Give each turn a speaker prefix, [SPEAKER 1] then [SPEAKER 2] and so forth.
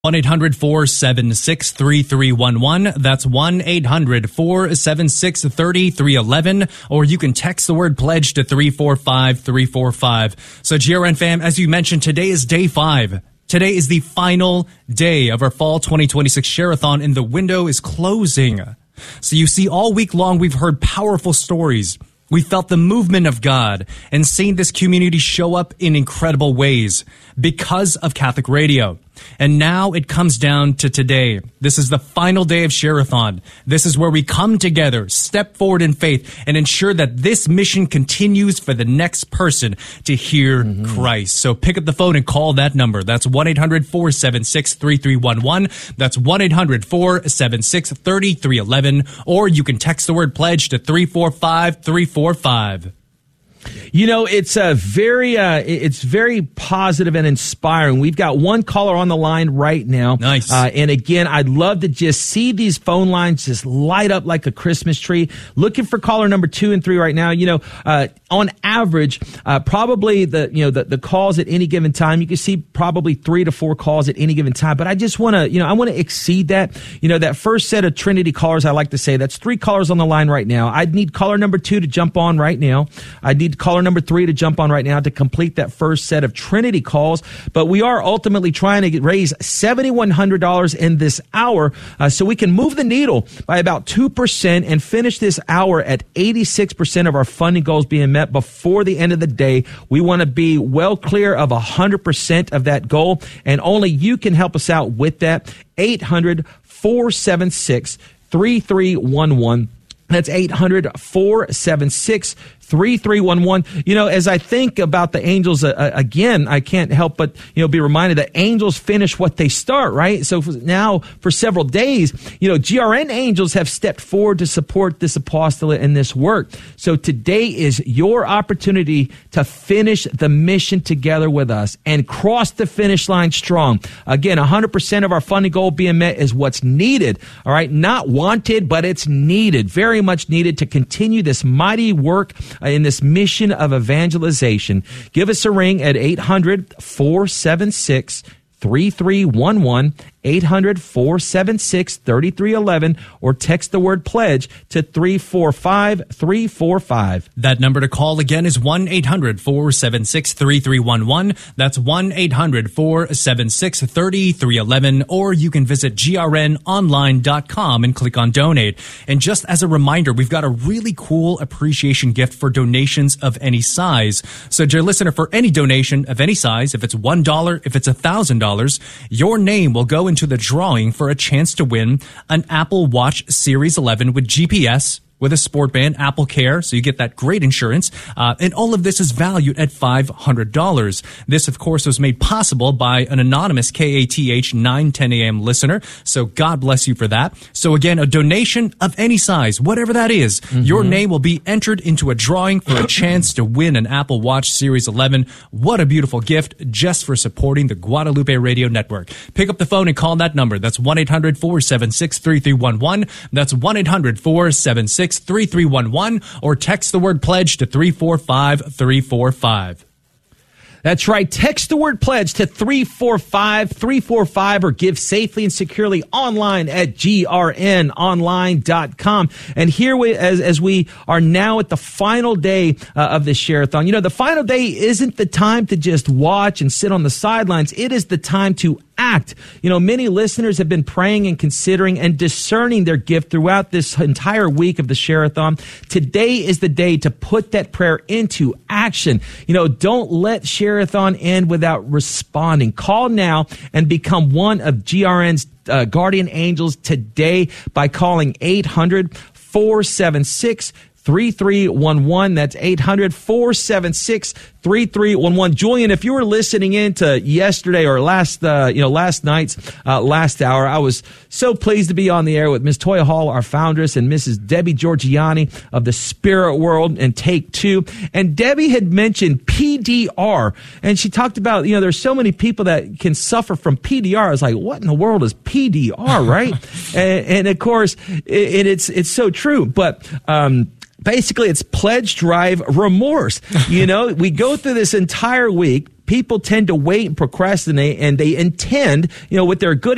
[SPEAKER 1] 1-800-476-3311. That's 1-800-476-3311. Or you can text the word pledge to 345-345. So GRN fam, as you mentioned, today is day 5. Today is the final day of our fall 2026 Share-a-thon, and the window is closing. So you see, all week long, we've heard powerful stories. We felt the movement of God and seen this community show up in incredible ways because of Catholic Radio. And now it comes down to today. This is the final day of Share-a-thon. This is where we come together, step forward in faith, and ensure that this mission continues for the next person to hear Christ. So pick up the phone and call that number. That's 1-800-476-3311. That's 1-800-476-3311. Or you can text the word pledge to 345-345.
[SPEAKER 2] You know, it's very positive and inspiring. We've got one caller on the line right now.
[SPEAKER 1] Nice.
[SPEAKER 2] And again, I'd love to just see these phone lines just light up like a Christmas tree. Looking for caller number 2 and 3 right now. You know, on average, probably the calls at any given time, you can see probably 3 to 4 calls at any given time. But I just want to, I want to exceed that. You know, that first set of Trinity callers, I like to say, that's 3 callers on the line right now. I'd need caller number 2 to jump on right now. I'd need caller number 3 to jump on right now to complete that first set of Trinity calls. But we are ultimately trying to raise $7,100 in this hour so we can move the needle by about 2% and finish this hour at 86% of our funding goals being met before the end of the day. We want to be well clear of 100% of that goal, and only you can help us out with that. 800-476-3311. That's 800-476-3311. 3311. You know, as I think about the Angels, again, I can't help but, be reminded that Angels finish what they start, right? So now for several days, GRN Angels have stepped forward to support this apostolate and this work. So today is your opportunity to finish the mission together with us and cross the finish line strong. Again, 100% of our funding goal being met is what's needed. All right. Not wanted, but it's needed, very much needed to continue this mighty work in this mission of evangelization. Give us a ring at 800-476-3311, 800-476-3311, or text the word pledge to 345-345.
[SPEAKER 1] That number to call again is 1-800-476-3311. That's 1-800-476-3311, or you can visit grnonline.com and click on donate. And just as a reminder, we've got a really cool appreciation gift for donations of any size. So dear listener, for any donation of any size, if it's $1, if it's $1,000, your name will go into the drawing for a chance to win an Apple Watch Series 11 with GPS, with a sport band, Apple Care, so you get that great insurance. And all of this is valued at $500. This, of course, was made possible by an anonymous KATH 910 AM listener. So God bless you for that. So again, a donation of any size, whatever that is, your name will be entered into a drawing for a chance to win an Apple Watch Series 11. What a beautiful gift just for supporting the Guadalupe Radio Network. Pick up the phone and call that number. That's 1-800-476-3311. That's 1-800-476-3311, or text the word pledge to 345-345.
[SPEAKER 2] That's right. Text the word pledge to 345-345, or give safely and securely online at grnonline.com. And here as we are now at the final day of the Share-a-thon, the final day isn't the time to just watch and sit on the sidelines. It is the time to act. Many listeners have been praying and considering and discerning their gift throughout this entire week of the Share-a-thon. Today is the day to put that prayer into action. Don't let Share-a-thon end without responding. Call now and become one of GRN's guardian angels today by calling 800-476-3311. That's 800-476-3311. Julian, if you were listening in to yesterday or last night's last hour, I was so pleased to be on the air with Ms. Toya Hall, our foundress, and Mrs. Debbie Georgiani of the Spirit World and Take Two. And Debbie had mentioned PDR, and she talked about, there's so many people that can suffer from PDR. I was like, what in the world is PDR, right? and of course, it's so true. But basically, it's pledge drive remorse. We go through this entire week. People tend to wait and procrastinate, and they intend, with their good